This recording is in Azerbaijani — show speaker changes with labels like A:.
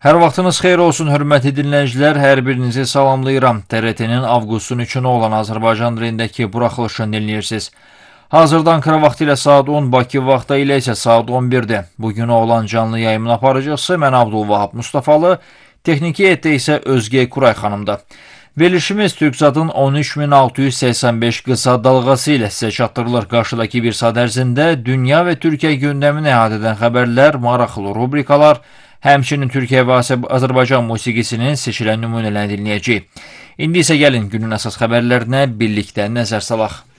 A: Hər vaxtınız xeyir olsun, hörmətli dinləyicilər. Hər birinizi salamlayıram. TRT-nin avqustun 3-ünə olan Azərbaycan dilindəki buraxılışını dinləyirsiniz. Hazırda Ankara vaxtı ilə saat 10, Bakı vaxtı ilə isə saat 11-dir. Bugün olan canlı yayımın aparıcısı mən Abdulvahab Mustafalı, texniki heyətdə isə Özgey Kuray xanımdır. Verilişimiz Türkzadın 13685 qısa dalğası ilə sizə çatdırılır. Qarşıdakı bir saat ərzində dünya və Türkiyə gündəmini əhatə edən xəbərlər, maraqlı rubrikalar, həmçinin Türkiyə və Azərbaycan musiqisinin seçilən nümunələrini dinləyəcəyik. İndi isə gəlin günün əsas xəbərlərinə birlikdə nəzər salaq.